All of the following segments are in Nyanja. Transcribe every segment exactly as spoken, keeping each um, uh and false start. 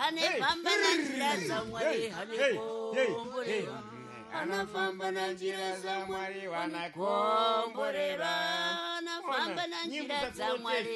anefamba na njira za Mwari anakombolewa. Anafamba na njira za Mwari wanakombolewa. Anafamba na njira za Mwari.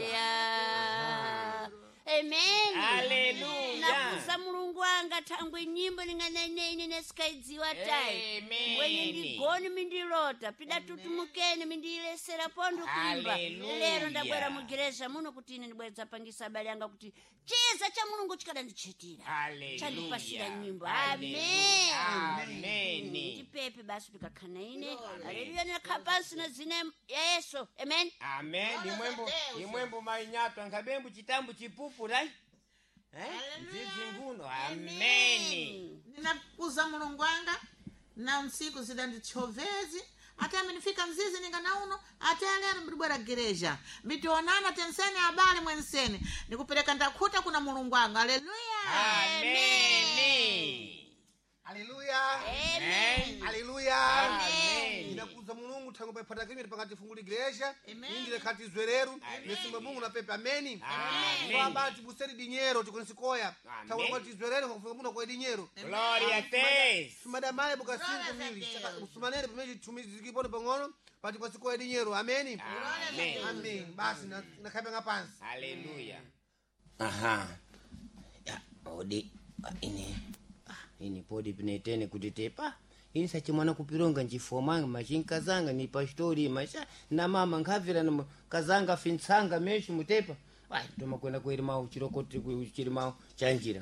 Amen. Hallelujah. Nakuza mulungu wanga tangwe nyimbo ningana ine nesikaidziwa tai. Amen. Wenye ndigoni mindilota pida tutumukeni mindilesera pondo kuimba. Lero ndabwera mugeresha muno kuti ine ndibweza pangisa habari yanga kuti chiza cha mulungu chikada ndichitira. Hallelujah. Chandipasira nyimbo. Hallelujah. Amen. Amen. Ndipepe basi pikakana ine. Hallelujah nakapasi na zine ya Yesu. Amen. Amen. Imwembo imwembo mainyato ngabembu chitambu chipupu rai. Eh? Zizi nguno. Amen. Ninakuza mulungu wanga na msiku zida ndichovezi ati amenifika mzizi ningana uno ati alero mbibwera gereja mitonana tensene habari mwensene nikupeleka ndakuta kuna mulungu wanga. Haleluya. Amen. Haleluya. Amen. Haleluya. Amen. Inakuza mulungu tangu pepata kimi pakati funguli igreja Amen. ingile kati zwereru nesimba mungu na pepe. Amen. Amen. Kwa abati buseri dinero tikunisikoya Amen. tangu kwa zwereru kwa kufunga mungu kwa dinero. Gloria te. Sumadamale buka cinco mili sumanere pemeji tumizi zikipone pangono pati kwa sikoya dinero. Amen. Amen. Amen. Basi na nakabe ngapansi. Hallelujah. Aha. Ya, odi ini ini podi pinetene kutitepa ini sachimwana kupironga njifomanga machinkazanga ni pastori masha na mama nkavira na kazanga finsanga meshi mutepa ai toma kwenda kuirima uchirokoti kuchirima chanjira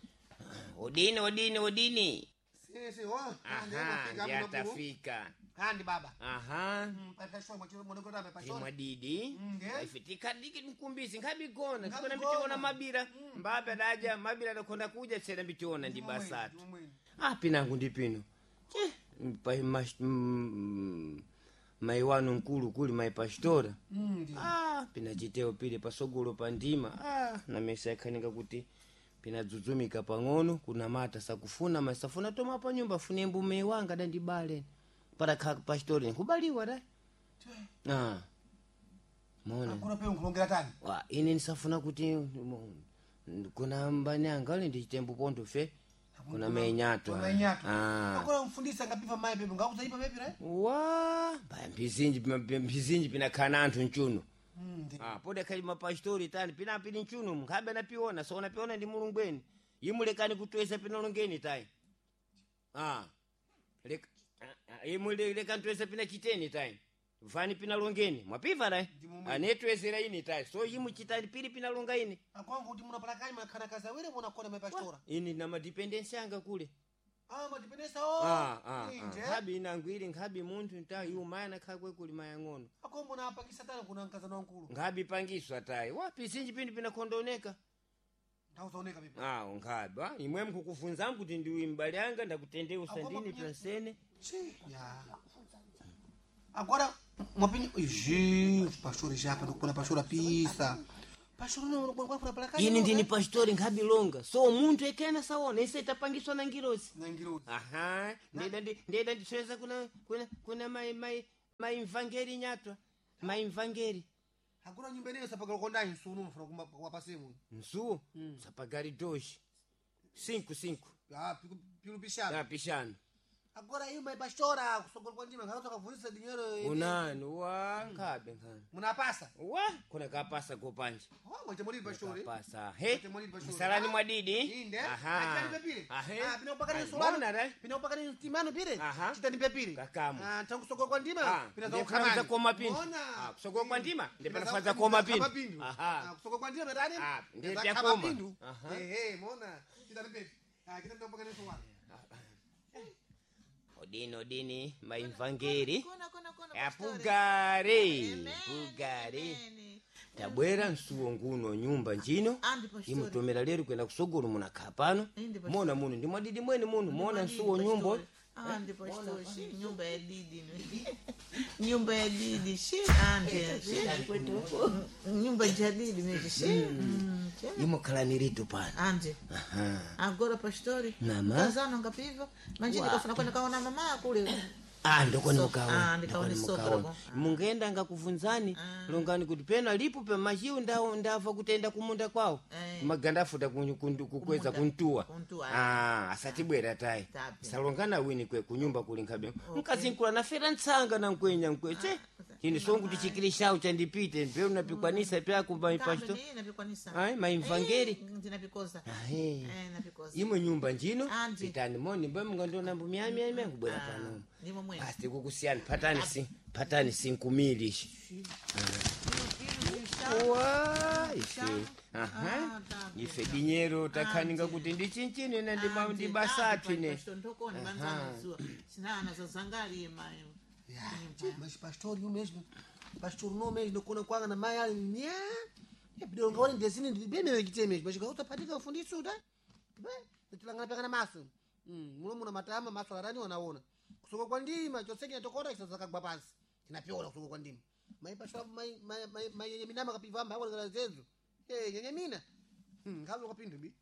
odini odini odini Sisi wa. aha yatafika Handi baba. aha Pastor mwachiro mwanako tabe pastor. Mwadidi Nge. aifitika diki mkumbisi ngabigona Ngabigona. sikona mbichona mabira mbabe daja mabira nakonda kuja tsena mbichona ndi basatu ah pinangu ndipino che pa mas mm, mai wanu nkulu kuli mai pastora Mm. ah pinachiteo pile pasogolo pandima ah na mesa kaninga kuti pinadzuzumika pang'ono kuna mata sakufuna masafuna toma pa nyumba funembu mei wanga dandibale para ka pastori kubaliwa da ah mona Kuna pe unkulongera tani. wa ine nisafuna kuti mo- kuna mbani angali ndichitembo pondo fe kuna menyato Kuna menyato. ah Akora mfundisa ngapiva mai pepe ngakuzaipa pepe right? wa ba mbizinji mbizinji pinakana anthu nchuno Mm. ah pode kali mapastori tani pina pili nchuno ngabe napiona so napiona ndi mulungweni yimulekani kutwesa pinalongeni tai ah lek yimulekani twesa pina chiteni tai vani pinalongeni mwapiva dai anetwesera ini tai so yimuchitani pili pinalonga ini Akwangu kuti munapalakani makana kaza wele mwana kona mai pastora. ini na madependency anga kule Ah madipendesa o. ah ah Inje. ngabi inangwiri ngabi muntu nta yumana khakwe kuli mayang'ono Akombo na apakisa tana kuna nkaza na nkulu. ngabi pangiswa tai wapi sinji pindi pinakondoneka Ndauzaoneka pepe. ah ngabi ah imwe mkukufunza kuti ndiwe mbali anga ndakutendea usandini plansene Chi. Ya. Agora mwapini iji pastori japa ndikupona pastora pisa. Pastori no kwa kwa palakani. ini ndini pastori ngabi longa so muntu ekena saona ise tapangiswa na ngirosi Nangiro. aha ndeda ndi ndeda ndisweza kuna kuna kuna mai mai mai mvangeri nyatwa mai mvangeri Agora nyumba nene sapaka konda insunu mfuna kuma kwa pasimu. nsuo sapagari doshi cinco cinco Ah piku piku pishana. na pishano Agora hiyo mai pastora kusogol kwa ndima ngauza kuvulisa dinero. unani wa ngabe ngani Munapasa. wa kuna kapasa kopanje Oh ngoja mwali pastori. kapasa he Mwali pastori. salani mwadidi Inde. aha Achani pepile. ahe Ah pina upaka ni Ai, solano. mbona dai Pina upaka ni timano pile. Aha. Chita ni pepile. Kakamu. Ah tangu sogol kwa ndima. ah Pina za ndipanaza ukamani. koma pindi Ona. ah kusogwa kwa ndima Pina za ndipanaza koma kama pindi pindu. aha Ah kusogol kwa ndima ndani. Ah, ndiye Pina za pia kama koma. pindu. Aha. Eh eh mona. Chita ni pepe. Ah kita ndo upaka ni solano. odini odini maimvangeri Kuna kuna kuna ya pastori. pugari Amen. pugari Amen. tabwera nsuwo nguno nyumba njino Andi pastori. imutomera lero kwenda kusogolo munakha pano Indi pastori. mona muno ndi mwadidi mwene muno mona nsuwo nyumba Ah, ndipo pastori. Shi nyumba ya didi. Nyumba ya didi. Shi ande. Nyumba ya didi meji. Shi. Mm, che. imokhalaniritu pano Ande. aha Agora pastori. Mama. Kazano ngapiva. Manjini Wa. kafuna kwenda kaona mama kule. Ah, ndokoni So- mukaona ah, ndikaone ndokoni soka mukaona lako. Ah. mungenda ngakuvunzani longani kuti pena lipo pe machiu ndawo ndava kutenda kumunda kwawo Eh. maganda afuta kun- kun- kukweza Kumunda. kuntuwa Kuntuwa, ah asatibwera tayi Tape. salongana wini kwe kunyumba kuli nkhabe mkazinkula nafera ntsanga na nkwenya nkweche chini songuti chikili shawu chandipite mpe unapikwanisa pyako maipasto Tabe, eh, napikwanisa. Ai, maimvangeri. Eh, ndinapikoza. ahe Eh, napikoza. imwe nyumba njino Andi. pitani moni mbe mungandona mbu myamyamya kubwera Ah, pano ndimo mwene. basi kukusiyani patani si patani sinkumilishi wa ife aha Ah, tabe. ife dinyero takhaninga kuti ndi chinchini ena ndi ma- ndi basati ne ndokoni banzanazuwa sinana zazangali mayo mas pastor eu mesmo pastor não mesmo quando quando na maia nya é pediu agora em desine de bem mesmo que tem mesmo mas outra parte que eu fundi isso tá bem tulangana pega na maso hum mulo muna matama maso arani wanaona kusoka kwa ndima chose kinatokora kisasa kwa pansi kinapiona kusoka kwa ndima mai pastor mai mai mai mai yenye minama kapiva mba kwa zezu eh yenye mina hum ngazo kapindu bi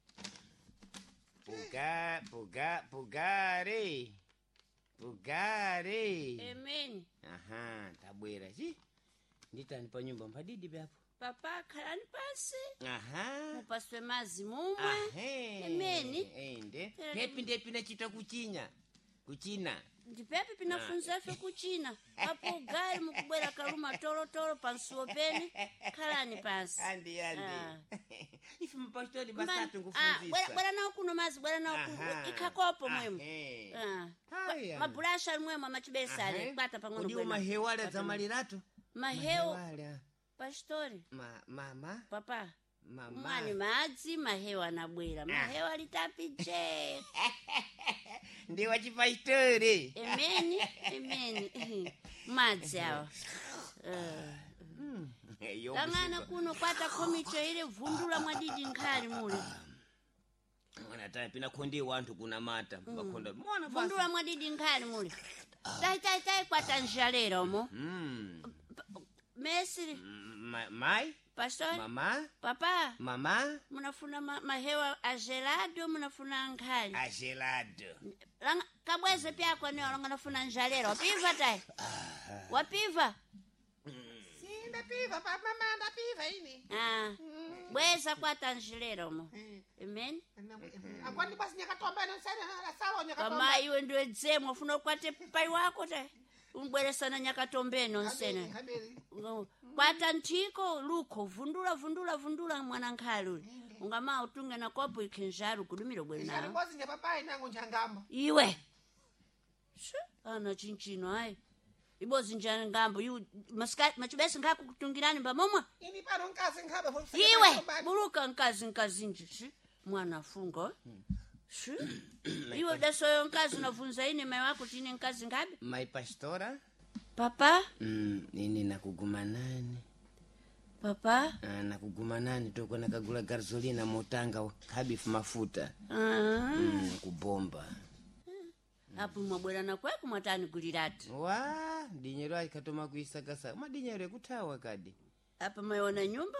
puga puga pugare pugare Emeni. aha tabwera chi nditani pa nyumba mpadidi papo Papa khalani pasi. aha Mupaswe mazi mumwe. ahe Emeni. ende pepi ndepi nachita kuchinya kuchina Ndipepe pinafunza fe kuchina. Apo gari mukubwera kaluma toro toro pansuo pene. Khalani pasi. andi andi Ah. ife mapastori Mbani- basatu Ah, bwera ngufundisa bwera nawo kuno mazi bwera nawo Aha. kuno ikhakopo mwemo. Ahe. Ah. Haya. Mabulasha mwemo amachibesa ale Ahe. kwata pang'ono Udiwo bwena. mahewala za malirato Maheo Mahewala. pastori. ma mama Papa. mama Mwani madzi mahewa anabwera. Mahewa litapije. ndiwa chipastori Emeni, emeni. Madzi awa. Eh. Yo Langana kusuka. kuno kwata komicho ile vundula mwadidi nkhali mule. mwana tayi pina khondi wantu kuna mata bakhonda mwana basi Vundula mwadidi nkhali mule. Tai tai tai kwata njalera omo. mm Mesiri, Ma- mai pastor, mama papa, mama munafuna ma mahewa agelado munafuna nkhali. agelado Langa kabweze pyako ni olonga nafuna njalera. Wapiva tai? Wapiva? sinda piva pa mama da piva ini Ah. Bweza kwata njalera omo. Amen. agora ni basi nyakatomba não sai na sala nyakatomba Kama iwe ndiwe dzemo ufuna ukwate pai wako tai. Umbweresana nyakatombeni onsene. haberi Kwata ntiko luko vundula vundula vundula mwana nkhali uli. Ungama utunge na kopo ikinjaru kudumiro bwe Sari nayo. ngozi nyapapai nangu njangamba. Iwe. Shu, ana chinchino ai. Ibozi njana ngambo yu maska machibesi ngaku kutungirani mbamomwa. Ini paro nkazi ngaba for Iwe buruka nkazi nkazi nji. Shi, mwana fungo. Shi. Iwe daso nkazi nafunza ine mai wako tine nkazi ngabi? mai pastora Papa, mm nini nakuguma nani papa. ah, nakuguma nani toko nakagula gasolina motanga kabifu mafuta Ah. mm, kubomba Apo mwabwera na kweko mwatani gulirati. wa dinyero akatoma kuisakasa madinyero ekutawa kadi Apa mayona nyumba?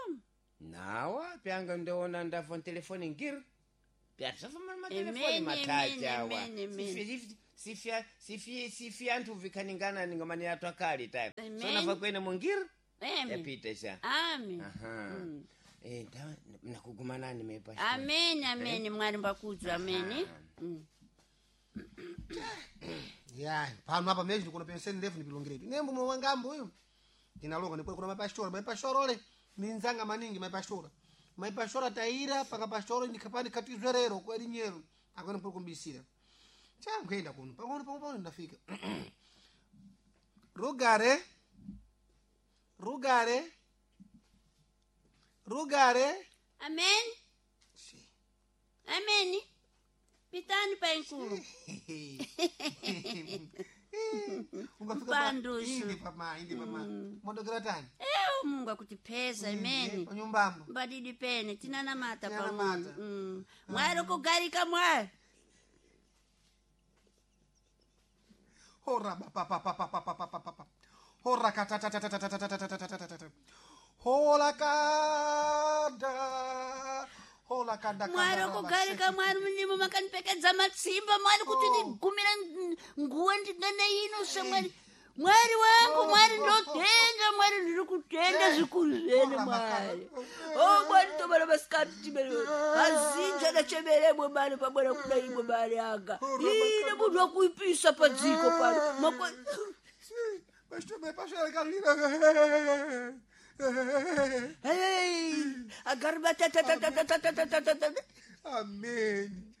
nawa pyanga ndaona ndafa telefoni ngir pyasafuma matelefoni Emeni, matacha wa emeni, emeni. Sifi- sifia sifia sifia antu vikaningana ningamani atwakali tayo Amen. so nafa kwene mungir Amen. yapita sha Amen. aha Mm. eh da nakuguma nani mepa Amen, amen, mwari mbakudzu, amen. Mm. Ya, pano hapa mesmo kuna penseni ndefu ni pilongiretu. Nembo mwa wangambo huyo. Inaloga ni kuna mapastora, mapastora ole minzanga maningi mapastora. Mapastora taira paka pastora ni kapani katizwerero kwa linyero. Akona por kumbisira. Cha mkaenda kuno. Pangona pangona ndafika. Rugare. Rugare. Rugare. Amen. Amen. Pitani pa inkulu. Ungafika Bandushu. Indi pama, indi pama. Mondo gratani. Eyo Mungu akutipeza, amen. Nyumbambo. Mbadidi pene, tinana mata Tinana pa mata. Mungu. Mm. Mwari kugarika mwari. Hora pa pa pa pa pa pa pa pa pa. Hora kata ta ta ta ta ta ta ta ta ta ta ta ta. Hola kada. hola kanda mwari kugarika mwari munimo makanipfekedza matsimba mwari kuti ndigumira nguwa ndingane ino semwari mwari wangu mwari ndotenda mwari ndiri kutenda zvikuru zvene mwari o mwari tomara masikati timere azinja nachemeremwe mari pamwana kuda imwe mari anga ine munhu wakuipisa padziko pano agaribatatatatatatatatatatata Amen.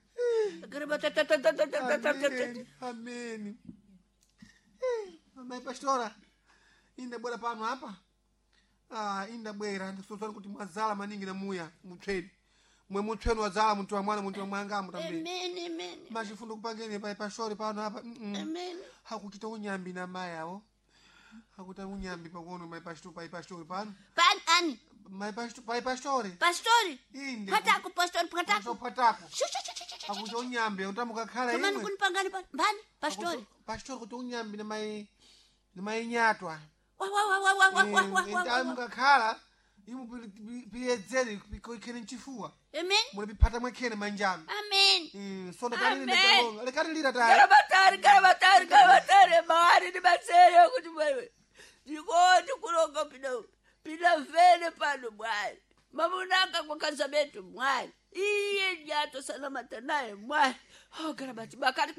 agaribatatatatatatatata Amen. Mai pastora, inde bwera pano apa. Ah, inde bwera ndisozani kuti mwazala maningi na muya mutweni. Mwe mutweni wazala muntu wa mwana muntu wa mwanga mutambe. amen amen Machifundo kupangeni pai pastori pano apa. amen Hakuchita unyambi na mai awo. Hakuta unyambi pakono mai pastori pai pastori pano. pan ani Mai pastori pai pastori. pastori Inde. patako pastori Pastor patako patako. Hakuta unyambi utamuka khala kamani imwe. kunipangani mbani pastori Pastor kuti unyambi na mai na mai nyatwa. wa wa wa wa wa wa wa wa wa Ndamuka khala imu piyedzeri koikhene mchifuwa. amen Muli pipata mwekene manjano. amen Sono kanini Amen. ndikabonga. Lekati lira tayi. karabatari karabatari karabatari mawari ni masere kuti mwewe ndikoti kulonga pino pina mfene pano mwari mamunanga kwa kazabetu mwari iye nyato salamata naye mwari oh karabati bakari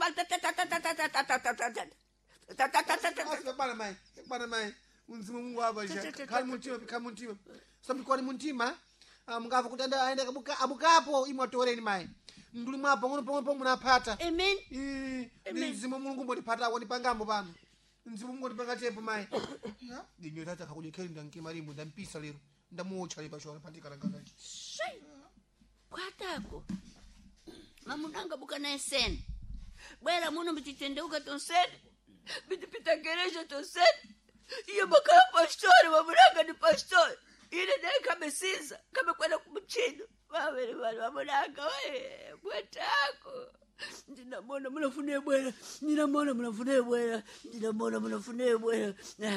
Bana mai. Bana mai. Unzimu Mungu hapa ja. Kali muntima kali muntima. Sambi kwani muntima. Mungava kutanda aende kabuka abukapo imotoreni mai. Nduli mwapo ngono pongo pongo munapata. amen Eh, nzimu Mungu mbotipata woni pangambo pano. Nzimu Mungu ndipanga tepo mai. Ya, dinyo tata kakujekeli ndankimalimu ndampisa lero. Ndamuocha lipa shora patika nganga. kwatako mamunanga bukana eseni bwera muno mtitendeuka tonseni bitipita gereja tonseni iyo makala pastori mamunanga ni pastori ile naye kamesiza kamekwenda kumuchino wawere vali mamunanga we kwatako ndinamona munafune bwera ndinamona munafune bwera ndinamona munafune bwera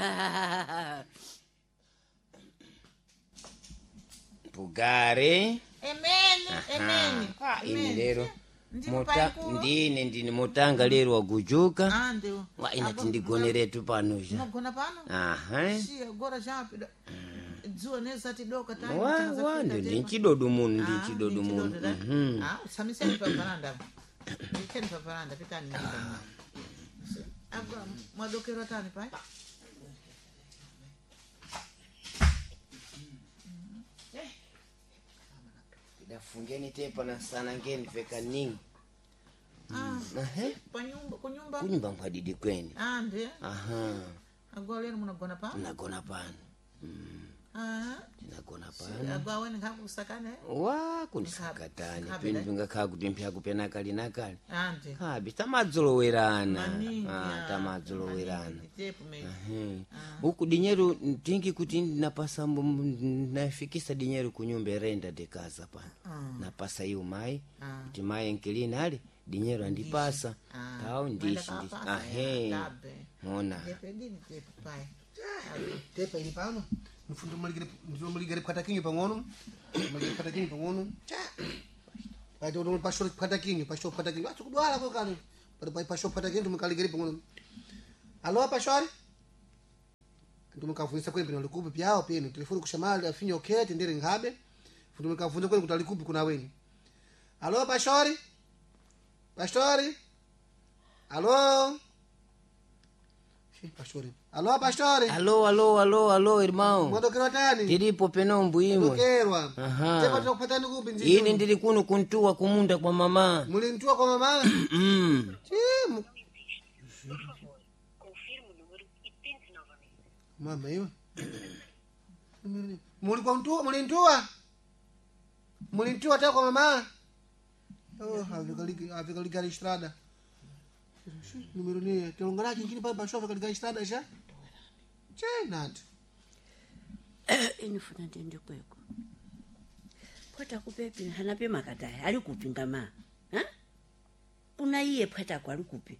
Pugare. amen amen Ah, ini lero. Ndi Mota mpaikulu. ndine ndini motanga lero wagujuka. Ah, ndio. Wa inati ndigoneretu pano ja. Unagona pano? Aha. Si agora chapi. Dzuwa nezati doka tani. Wa wa ndo ndichidodo muno ndichidodo muno. Mhm. Ah, samiseni pa varanda. Nikeni pa varanda pitani nikita. Agora mwadokero tani pai? Dafungeni tepa na sana ngeni feka ningi. Ah. Aha. Pa nyumba, kunyumba. Kunyumba mpadidi kweni. Ah, ndio. Aha. Agora lero munagona pano? Nagona pano. Mm. Ah. Nagona pano. Agora weni ngakusakane? Wa kunisakatani. Kabe, Pini eh? pinga kakuti mpya kupena kali nakali. Ah, ndio. Habi tamadzolowerana. Maningi, Ah, ah, tamadzolowerana. maningi, tepu meji. Ahe. Huku dinyeru tingi kuti napasa mbu- nafikisa dinyeru kunyumba renda de casa pana. Ah. Napasa hiyo mai. Ah. Kuti mai enkilini ali dinyeru andipasa. Ah. Tao ndishi Wenda ndishi. kapasa, Ahe. ya, tabe. Mona. Tepu dini tepu pai. Tepa ili pano. Mfundo muligere mfundo muligere pata kinyo pangono. Muligere pata kinyo pangono. Cha. Pai ndo pastor pata kinyo, pastor pata kinyo. Acho kudwala ko kanu. Pada pai pastor pata kinyo mukaligere pangono. Alô pastor? Ndo mukafunisa kweli pino likupi pyao pino. Telefoni kushamali afinyo kete ndere ngabe. Ndo mukafunza kweli kutalikupi kuna weni. Alô pastor? Pastor? Alô? Pastor. Alô pastor? Alô, alô, alô, alô, irmão. Mwadokero tani? Ndiripo penombo imwe. Dokerwa. Aha. Tepa tukupatani kupi nzizo. Ini ndiri kuno kuntua kumunda kwa mama. Mulintua kwa mama? Mm. Sim. Confirme o número e tente novamente. Mama hiyo. Muli kwa mtua, mulintua? Mulintua tena kwa mama? Oh, avikaliga avikaliga estrada. Número ni telongana kingine pale basho avikaliga estrada já. Che, nada. inifuna ndende kweko pwata kupepi hanape makataya ali kupi ngama ha una iye pwata kwa ali kupi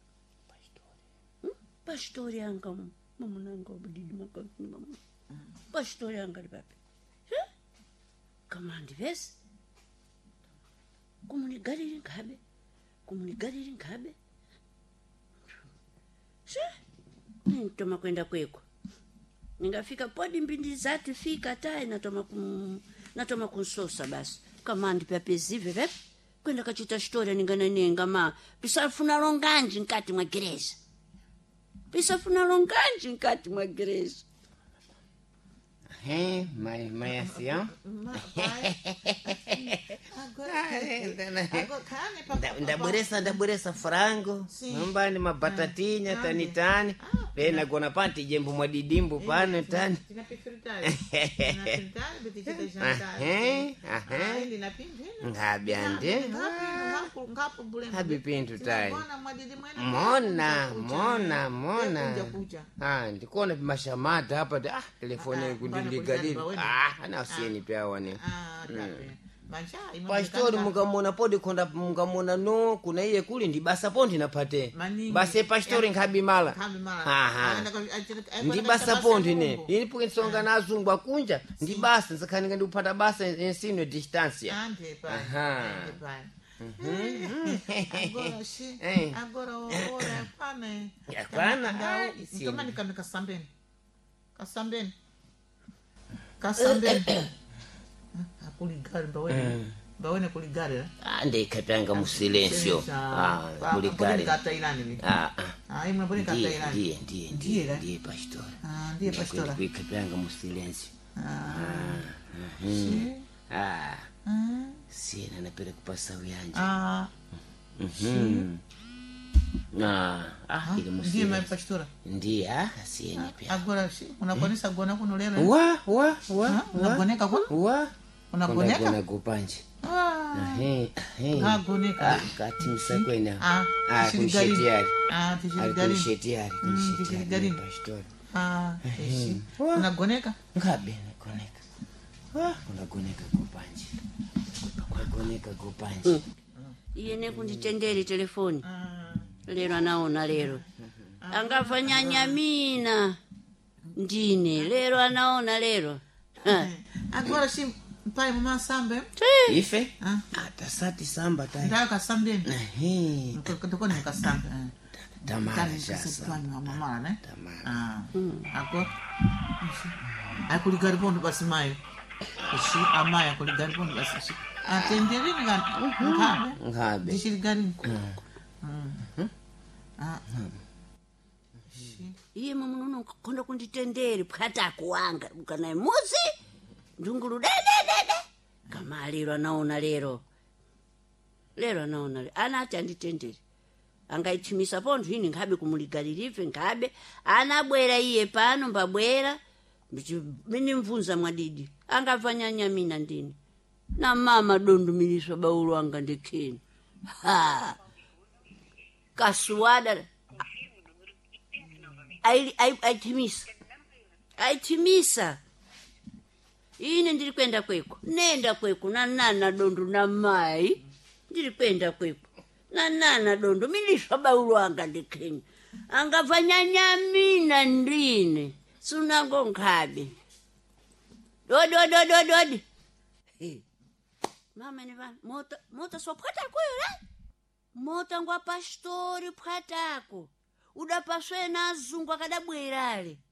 pastori yanga mamunanga obudidi makafuna mama pastori yanga lipapi ha kama ndivesi kumuligaliri nkhabe kumuligaliri nkhabe she nitoma kwenda kweko ningafika podi mbindi zati fika tai natoma kum natoma kunsosa basi kama ndipapezive vep kwenda kachita historia ningana nenga ma pisafuna longanji nkati mwa gereza pisafuna longanji nkati mwa gereza Hey, my my asia. Ndaburesa ndaburesa frango. Nyumbani mabatatinya tani tani. Pena gona panti jembo mwadidimbu pano tani. Eh, eh. Ngabiande. Habi pintu tai. Mona, mona, mona. Ah, ndikona mashamata hapa ah telefoni yangu ndigadili. Ah, ana usieni pia wane. Ah, tape. Mancha Pastor mukamona podi konda mukamona no kuna iye kuli ndi basa pondi napate. Base pastor ngabi mala. Aha. Ndi basa pondi ne. Ilipo nsonga na azungwa kunja ndi basa nsakhani ndi upata basa ensino distance. Ande pa. Aha. Agora shi. Agora ora pane. Yakwana. Kama nikamika kasambeni. Kasambeni. Kasambeni. Kuligari mbawene mbawene kuligari ah ndé katanga mu silenzio ah kuligari kata ilani ah ah imwe mbone kata ilani ndiye ndiye ndiye ndiye pastor ah ndiye pastor katanga mu silenzio ah ah ah sina napenda kupasa uyanje ah mhm ah ah ile mu ndiye my pastor ndiye ah sina pia agora shi unakonisa gona kuno lero wa wa wa unagoneka kwa wa unagoneka kuna kupanje ah eh eh agoneka kati msakwena ah ah kunishetiari ah tishigari kunishetiari kunishetiari pastor ah eshi unagoneka ngabe nagoneka ah unagoneka kupanje unagoneka kupanje iyene kunditenderi telefoni ah lero anaona lero angafanya nyamina ndine lero anaona lero agora shi pai mama sambe ife ah atasati samba tai ndaka sambe eh ndoko ni kasamba tamara sasa tani mama ne tamara ah ako akuligari bondo basi mayo shi amaya kuligari bondo basi shi atenderi ni kan ngabe ngabe dishigari mm ah iye mamunono konda kunditenderi phata kuwanga kana muzi ndunguru dededede kama lero anaona lero lero anaona anati anditenderi angaichimisa pontho ini ngabe kumuligalirive ngabe anabwera iye pano mbabwera mini mvunza mwadidi angafanya nyamina ndini na mama dondumiliswa baulo anga ndekeni ha kasuwada ai ai aitimisa aitimisa ine ndiri kwenda kweko nenda kweko na nana dondu na mai ndiri kwenda kweko na nana dondu miliswa baulo anga ndekeni angafanya nyamina ndine sunango nkhabe dodi dodi dodi dodi hey. Mama ni vana mota mota so phatako yule mota ngwa pastori phatako udapaswe na azungu akadabwerale